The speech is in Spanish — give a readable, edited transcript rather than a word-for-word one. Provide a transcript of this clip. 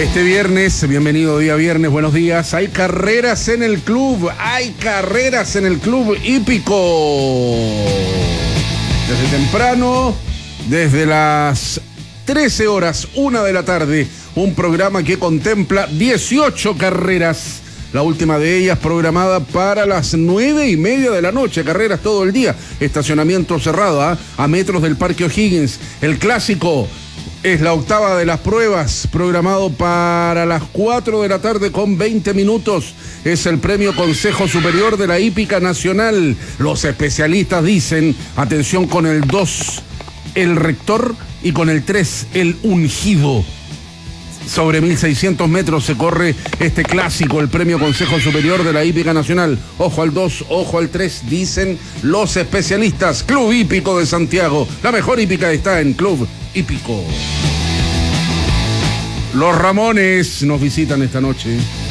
Este viernes, bienvenido día viernes, buenos días. Hay carreras en el club hípico. Desde temprano, desde las 13 horas, 1 de la tarde, un programa que contempla 18 carreras. La última de ellas programada para las 9:30 de la noche. Carreras todo el día. Estacionamiento cerrado, a metros del Parque O'Higgins. El clásico es la octava de las pruebas, programado para las 4 de la tarde con 20 minutos. Es el premio Consejo Superior de la Hípica Nacional. Los especialistas dicen, atención con el 2, el rector, y con el 3, el ungido. Sobre 1.600 metros se corre este clásico, el premio Consejo Superior de la Hípica Nacional. Ojo al 2, ojo al 3, dicen los especialistas. Club Hípico de Santiago. La mejor hípica está en Club Hípico. Los Ramones nos visitan esta noche.